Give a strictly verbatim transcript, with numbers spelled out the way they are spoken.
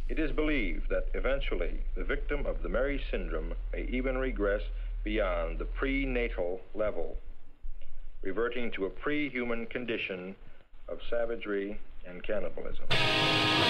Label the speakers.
Speaker 1: It is believed that eventually the victim of the Mary syndrome may even regress beyond the prenatal level, reverting to a pre-human condition of savagery and cannibalism.